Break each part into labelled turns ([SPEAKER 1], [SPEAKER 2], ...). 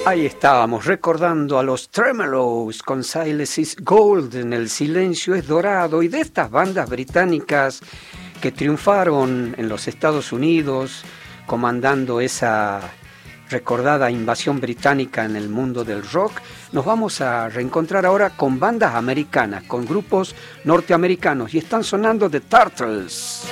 [SPEAKER 1] Ahí estábamos recordando a los Tremeloes con Silence is Golden, el silencio es dorado, y de estas bandas británicas que triunfaron en los Estados Unidos comandando esa recordada invasión británica en el mundo del rock. Nos vamos a reencontrar ahora con bandas americanas, con grupos norteamericanos, y están sonando The Turtles.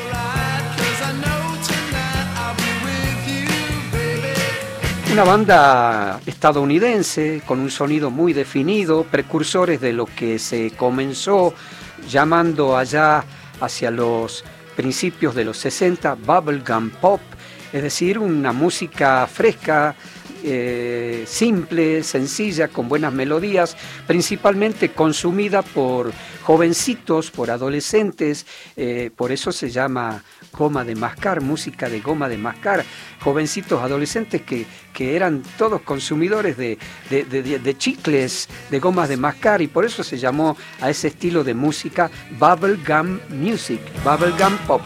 [SPEAKER 1] Una banda estadounidense con un sonido muy definido, precursores de lo que se comenzó llamando allá hacia los principios de los 60 bubblegum pop, es decir, una música fresca, simple, sencilla, con buenas melodías, principalmente consumida por jovencitos, por adolescentes, por eso se llama goma de mascar, música de goma de mascar, jovencitos adolescentes que eran todos consumidores de chicles, de gomas de mascar, y por eso se llamó a ese estilo de música bubblegum music, bubblegum pop.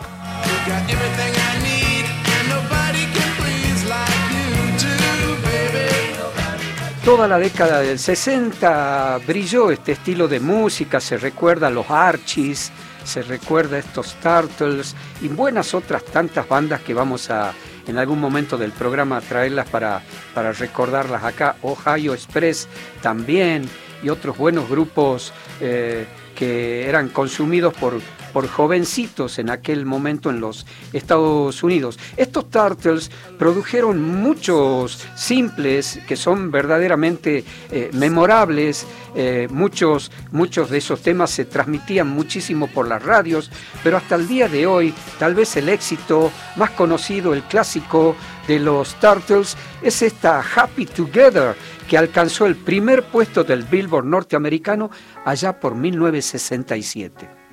[SPEAKER 1] Toda la década del 60 brilló este estilo de música, se recuerda a los Archies, se recuerda a estos Turtles y buenas otras tantas bandas que vamos a en algún momento del programa traerlas para recordarlas acá. Ohio Express también, y otros buenos grupos que eran consumidos por jovencitos en aquel momento en los Estados Unidos. Estos Turtles produjeron muchos simples que son verdaderamente memorables. Muchos de esos temas se transmitían muchísimo por las radios, pero hasta el día de hoy, tal vez el éxito más conocido, el clásico de los Turtles, es esta Happy Together, que alcanzó el primer puesto del Billboard norteamericano allá por 1967.